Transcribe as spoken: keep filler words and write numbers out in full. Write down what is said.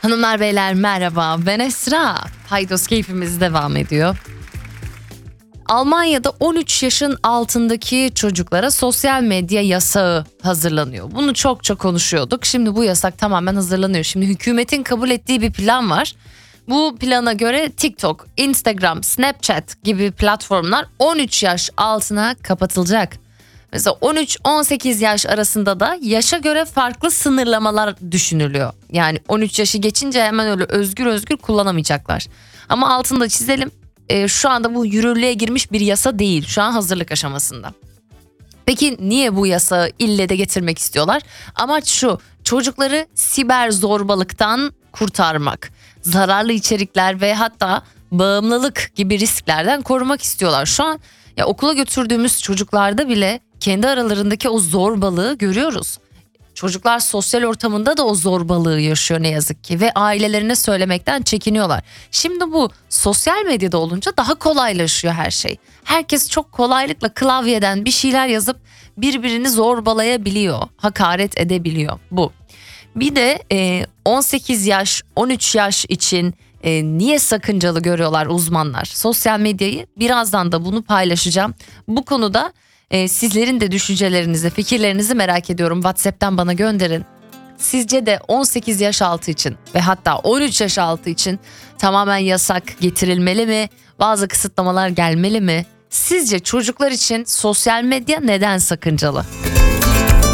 Hanımlar beyler merhaba, ben Esra. Paydos keyfimiz devam ediyor. Almanya'da on üç yaşın altındaki çocuklara sosyal medya yasağı hazırlanıyor. Bunu çokça konuşuyorduk. Şimdi bu yasak tamamen hazırlanıyor. Şimdi hükümetin kabul ettiği bir plan var. Bu plana göre TikTok, Instagram, Snapchat gibi platformlar on üç yaş altına kapatılacak. Mesela on üç on sekiz yaş arasında da yaşa göre farklı sınırlamalar düşünülüyor. Yani on üç yaşı geçince hemen öyle özgür özgür kullanamayacaklar. Ama altında çizelim, e, şu anda bu yürürlüğe girmiş bir yasa değil. Şu an hazırlık aşamasında. Peki niye bu yasağı ille de getirmek istiyorlar? Amaç şu: çocukları siber zorbalıktan kurtarmak. Zararlı içerikler ve hatta bağımlılık gibi risklerden korumak istiyorlar. Şu an ya okula götürdüğümüz çocuklarda bile kendi aralarındaki o zorbalığı görüyoruz. Çocuklar sosyal ortamında da o zorbalığı yaşıyor ne yazık ki ve ailelerine söylemekten çekiniyorlar. Şimdi bu sosyal medyada olunca daha kolaylaşıyor her şey. Herkes çok kolaylıkla klavyeden bir şeyler yazıp birbirini zorbalayabiliyor, hakaret edebiliyor bu. Bir de e, on sekiz yaş, on üç yaş için e, niye sakıncalı görüyorlar uzmanlar sosyal medyayı? Birazdan da bunu paylaşacağım. Bu konuda e, sizlerin de düşüncelerinizi, fikirlerinizi merak ediyorum. WhatsApp'tan bana gönderin. Sizce de on sekiz yaş altı için ve hatta on üç yaş altı için tamamen yasak getirilmeli mi? Bazı kısıtlamalar gelmeli mi? Sizce çocuklar için sosyal medya neden sakıncalı?